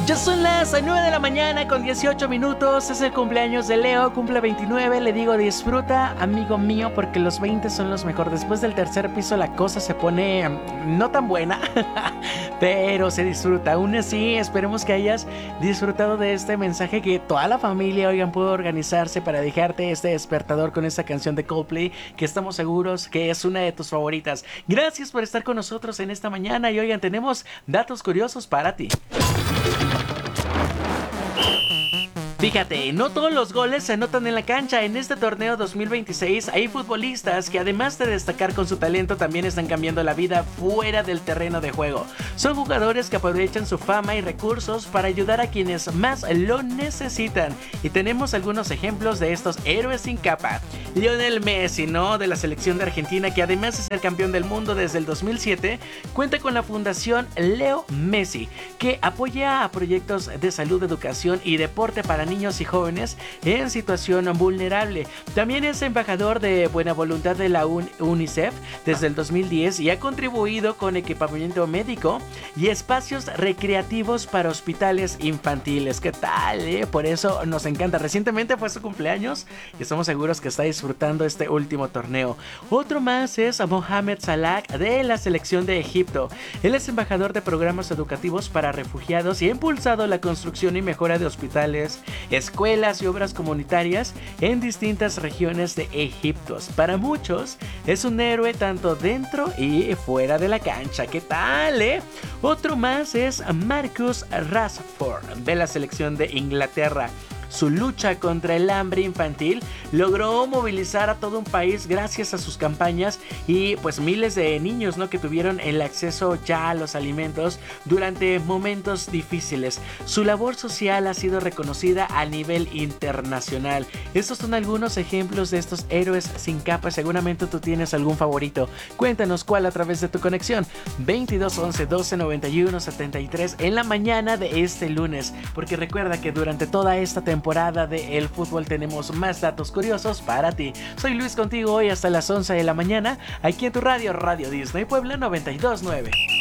Ya son las 9 de la mañana con 18 minutos. Es el cumpleaños de Leo, cumple 29. Le digo disfruta, amigo mío, porque los 20 son los mejores. Después del tercer piso la cosa se pone no tan buena, pero se disfruta. Aún así, esperemos que hayas disfrutado de este mensaje, que toda la familia, oigan, pudo organizarse para dejarte este despertador con esta canción de Coldplay, que estamos seguros que es una de tus favoritas. Gracias por estar con nosotros en esta mañana y oigan, tenemos datos curiosos para ti. Fíjate, no todos los goles se anotan en la cancha. En este torneo 2026 hay futbolistas que, además de destacar con su talento, también están cambiando la vida fuera del terreno de juego. Son jugadores que aprovechan su fama y recursos para ayudar a quienes más lo necesitan. Y tenemos algunos ejemplos de estos héroes sin capa. Lionel Messi, ¿no? De la selección de Argentina, que además de ser campeón del mundo desde el 2007, cuenta con la fundación Leo Messi, que apoya a proyectos de salud, educación y deporte para niños y jóvenes en situación vulnerable. También es embajador de buena voluntad de la UNICEF desde el 2010 y ha contribuido con equipamiento médico y espacios recreativos para hospitales infantiles. ¿Qué tal? Por eso nos encanta. Recientemente fue su cumpleaños y estamos seguros que está disfrutando este último torneo. Otro más es Mohamed Salah de la selección de Egipto. Él es embajador de programas educativos para refugiados y ha impulsado la construcción y mejora de hospitales, escuelas y obras comunitarias en distintas regiones de Egipto. Para muchos es un héroe tanto dentro y fuera de la cancha. ¿Qué tal, Otro más es Marcus Rashford de la selección de Inglaterra. Su lucha contra el hambre infantil logró movilizar a todo un país gracias a sus campañas y pues miles de niños, ¿no?, que tuvieron el acceso ya a los alimentos durante momentos difíciles. Su labor social ha sido reconocida a nivel internacional. Estos son algunos ejemplos de estos héroes sin capa. Seguramente tú tienes algún favorito. Cuéntanos cuál a través de tu conexión 22 11 12 91 73 en la mañana de este lunes, porque recuerda que durante toda esta temporada de El Fútbol tenemos más datos curiosos para ti. Soy Luis contigo hoy hasta las 11 de la mañana, aquí en tu radio, Radio Disney Puebla 92.9.